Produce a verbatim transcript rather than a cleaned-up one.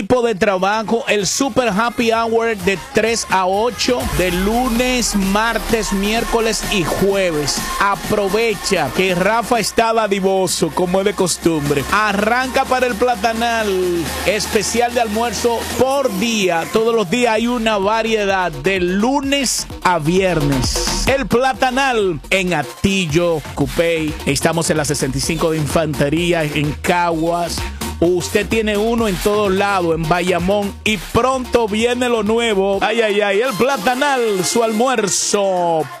Tipo de trabajo, el Super Happy Hour de tres a ocho, de lunes, martes, miércoles y jueves. Aprovecha que Rafa está dadivoso, como es de costumbre. Arranca para el Platanal, especial de almuerzo por día. Todos los días hay una variedad, de lunes a viernes. El Platanal en Atillo, Cupey. Estamos en la sesenta y cinco de Infantería, en Caguas. Usted tiene uno en todos lados, en Bayamón, y pronto viene lo nuevo. Ay, ay, ay, el Platanal, su almuerzo